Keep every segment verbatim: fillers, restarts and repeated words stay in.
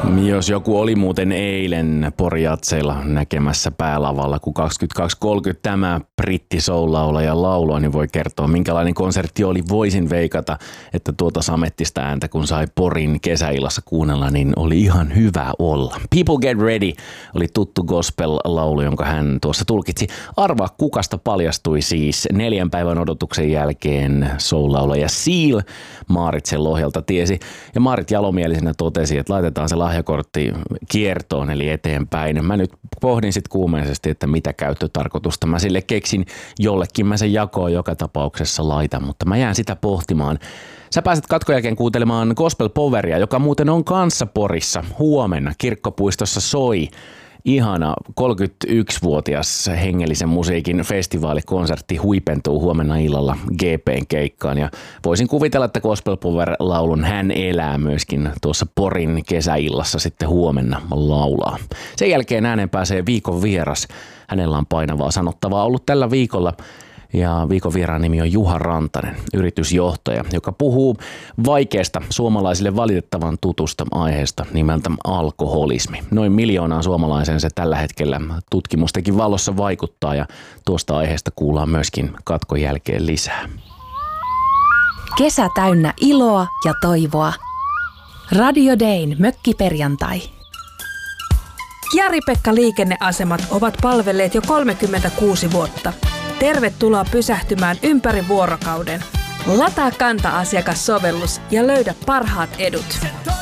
Jos joku oli muuten eilen Pori-jatseilla näkemässä päälavalla, kun kaksikymmentäkaksi kolmekymmentä tämä britti-soul-laulaja laulua, niin voi kertoa, minkälainen konsertti oli. Voisin veikata, että tuota samettista ääntä, kun sai Porin kesäillassa kuunnella, niin oli ihan hyvä olla. People Get Ready oli tuttu gospel-laulu, jonka hän tuossa tulkitsi. Arvaa, kukasta paljastui siis neljän päivän odotuksen jälkeen soul-laulaja Seal. Maarit sen Lohjalta tiesi. Ja Maarit jalomielisenä totesi, että laitetaan se lahjakortti kiertoon eli eteenpäin. Mä nyt pohdin sitten kuumeisesti, että mitä käyttötarkoitusta mä sille keksin. Jollekin mä sen jakoon joka tapauksessa laitan, mutta mä jään sitä pohtimaan. Sä pääset katkon jälkeen kuuntelemaan Gospel Poweria, joka muuten on kanssa Porissa. Huomenna Kirkkopuistossa soi ihana kolmekymmentäyksivuotias hengellisen musiikin festivaalikonsertti huipentuu huomenna illalla G P:n keikkaan. Ja voisin kuvitella, että Gospel Power-laulun hän elää myöskin tuossa Porin kesäillassa sitten huomenna laulaa. Sen jälkeen ääneen pääsee viikon vieras. Hänellä on painavaa sanottavaa ollut tällä viikolla. Ja viikon vieraan nimi on Juha Rantanen, yritysjohtaja, joka puhuu vaikeasta suomalaisille valitettavan tutusta aiheesta nimeltä alkoholismi. Noin miljoonaan suomalaisen se tällä hetkellä tutkimustenkin valossa vaikuttaa ja tuosta aiheesta kuullaan myöskin katkon jälkeen lisää. Kesä täynnä iloa ja toivoa. Radio Dayn mökkiperjantai. Jari-Pekka liikenneasemat ovat palvelleet jo kolmekymmentäkuusi vuotta. Tervetuloa pysähtymään ympäri vuorokauden. Lataa Kanta-asiakassovellus ja löydä parhaat edut.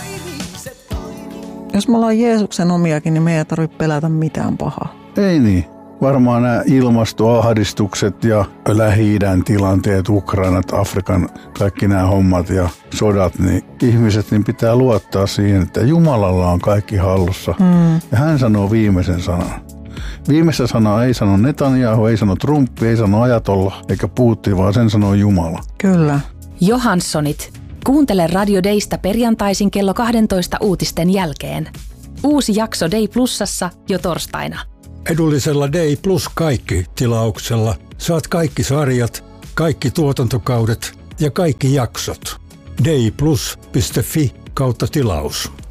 Jos me ollaan Jeesuksen omiakin, niin me ei tarvitse pelätä mitään pahaa. Ei niin. Varmaan nämä ilmastoahdistukset ja Lähi-idän tilanteet, Ukrainat, Afrikan, kaikki nämä hommat ja sodat, niin ihmiset niin pitää luottaa siihen, että Jumalalla on kaikki hallussa. Mm. Ja hän sanoo viimeisen sanan. Viimeistä sanaa ei sano Netanyahu, ei sano Trump, ei sano Ajatolla eikä Putin, vaan sen sanoo Jumala. Kyllä. Johanssonit. Kuuntele Radio Daysta perjantaisin kello kaksitoista uutisten jälkeen. Uusi jakso Day Plusassa jo torstaina. Edullisella Day Plus kaikki -tilauksella saat kaikki sarjat, kaikki tuotantokaudet ja kaikki jaksot. dayplus piste fi kautta tilaus.